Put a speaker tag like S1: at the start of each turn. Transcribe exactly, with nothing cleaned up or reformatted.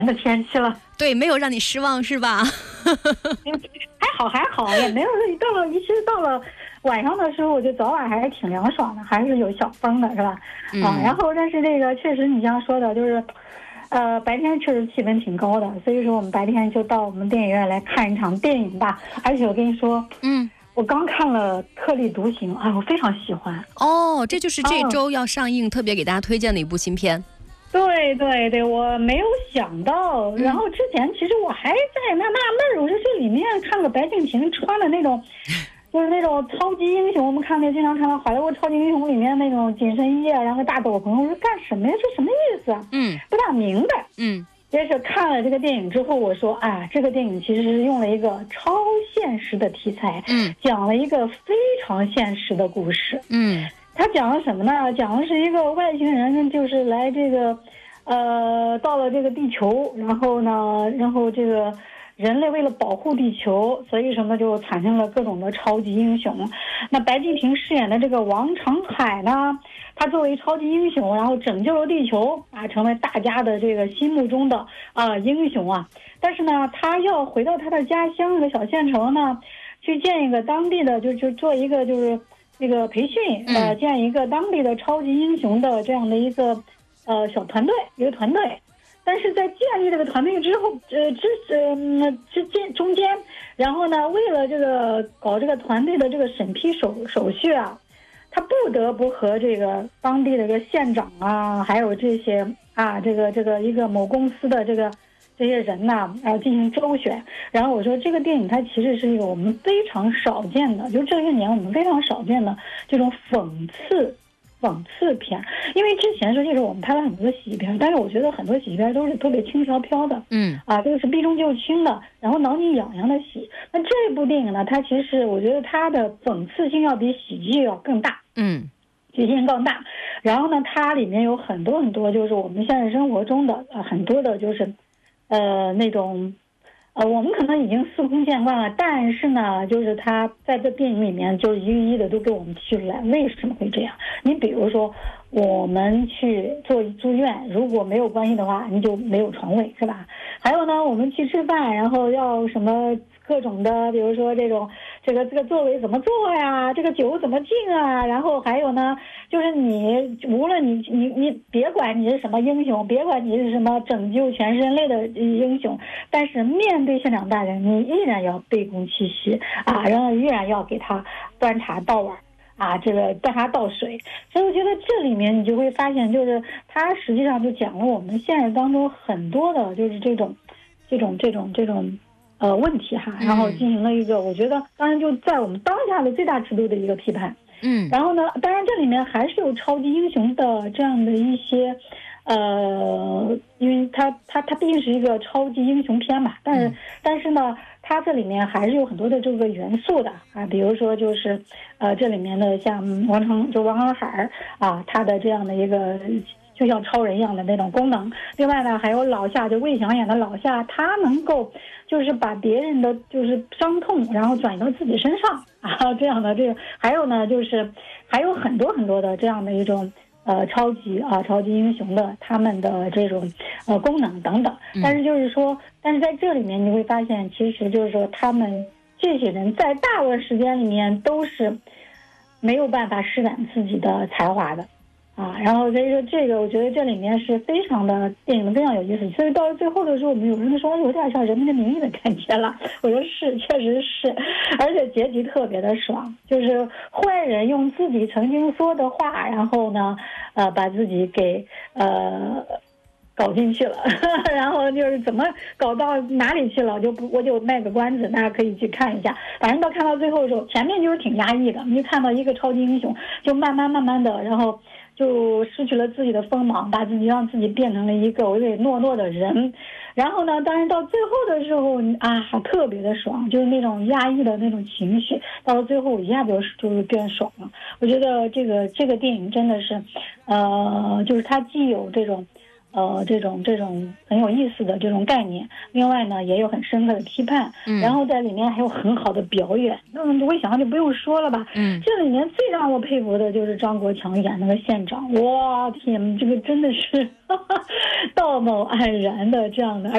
S1: 的天气了。
S2: 对，没有让你失望是吧？
S1: 还好还好，也没有到了，其实到了晚上的时候，我觉得早晚还是挺凉爽的，还是有小风的，是吧？
S2: 嗯、
S1: 啊，然后但是这个确实你像说的，就是，呃，白天确实气温挺高的，所以说我们白天就到我们电影院来看一场电影吧。而且我跟你说，
S2: 嗯，
S1: 我刚看了《特立独行》，哎，我非常喜欢。
S2: 哦，这就是这周要上映，哦、特别给大家推荐的一部新片。
S1: 对对对，我没有想到。然后之前其实我还在那纳闷儿，我说这里面看个白敬亭穿的那种，就是那种超级英雄，我们看那经常看到好莱坞超级英雄里面那种紧身衣啊，然后大斗篷，我说干什么呀？这什么意思啊？
S2: 嗯，
S1: 不大明白。
S2: 嗯，
S1: 接着看了这个电影之后，我说啊，这个电影其实是用了一个超现实的题材，
S2: 嗯，
S1: 讲了一个非常现实的故事，
S2: 嗯。
S1: 他讲了什么呢？讲的是一个外星人，就是来这个，呃，到了这个地球，然后呢，然后这个人类为了保护地球，所以什么就产生了各种的超级英雄。那白敬亭饰演的这个王长海呢，他作为超级英雄，然后拯救了地球啊，成为大家的这个心目中的啊、呃、英雄啊。但是呢，他要回到他的家乡的小县城呢，去见一个当地的，就就做一个就是。这个培训，呃，建一个当地的超级英雄的这样的一个，呃，小团队，一个团队。但是在建立这个团队之后，呃，之呃之间中间，然后呢，为了这个搞这个团队的这个审批手手续啊，他不得不和这个当地的这个县长啊，还有这些啊，这个这个一个某公司的这个。这些人呐，然后进行周旋。然后我说，这个电影它其实是一个我们非常少见的，就这些年我们非常少见的这种讽刺讽刺片。因为之前实际上我们拍了很多喜剧片，但是我觉得很多喜剧片都是特别轻飘飘的，
S2: 嗯
S1: 啊，这个是避重就轻的，然后挠你痒痒的喜。那这部电影呢，它其实我觉得它的讽刺性要比喜剧要更大，
S2: 嗯。
S1: 剧情更大。然后呢，它里面有很多很多就是我们现实生活中的呃很多的就是。呃，那种，呃，我们可能已经司空见惯了，但是呢，就是他在这电影里面，就是一一的都给我们提出来为什么会这样。你比如说，我们去做住院，如果没有关系的话，你就没有床位，是吧？还有呢，我们去吃饭，然后要什么各种的，比如说这种这个这个座位怎么坐呀，这个酒怎么敬啊，然后还有呢，就是你无论你你你别管你是什么英雄，别管你是什么拯救全人类的英雄，但是面对县长大人，你依然要卑躬屈膝啊，然后依然要给他端茶倒碗。啊，这个端茶倒水，所以我觉得这里面你就会发现，就是它实际上就讲了我们现实当中很多的，就是这种，这种这种这种呃问题哈，然后进行了一个，我觉得当然就在我们当下的最大尺度的一个批判，
S2: 嗯，
S1: 然后呢，当然这里面还是有超级英雄的这样的一些。呃，因为它它它毕竟是一个超级英雄片嘛，但是、嗯、但是呢，它这里面还是有很多的这个元素的啊，比如说就是，呃，这里面的像王长就王长海啊，他的这样的一个就像超人一样的那种功能。另外呢，还有老夏，就魏翔演的老夏，他能够就是把别人的就是伤痛，然后转移到自己身上啊，这样的这个，还有呢，就是还有很多很多的这样的一种。呃，超级啊，超级英雄的他们的这种呃功能等等，但是就是说，但是在这里面你会发现，其实就是说，他们这些人在大部分时间里面都是没有办法施展自己的才华的啊。然后所以说，这个我觉得这里面是非常的电影非常有意思。所以到了最后的时候，我们有人说有点像《人民的名义》的感觉了。我说是，确实是，而且结局特别的爽，就是坏人用自己曾经说的话，然后呢。呃，把自己给呃搞进去了，然后就是怎么搞到哪里去了，就不我就卖个关子，大家可以去看一下。反正到看到最后的时候，前面就是挺压抑的，你就看到一个超级英雄，就慢慢慢慢的，然后就失去了自己的锋芒，把自己让自己变成了一个唯唯诺诺的人。然后呢，当然到最后的时候啊，特别的爽，就是那种压抑的那种情绪，到了最后一下就就是变爽了。我觉得这个这个电影真的是，呃，就是它既有这种。呃，这种这种很有意思的这种概念，另外呢也有很深刻的批判，嗯、然后在里面还有很好的表演。那么我想就不用说了吧，嗯，这里面最让我佩服的就是张国强演那个县长，哇天，这个真的是道貌岸然的这样的。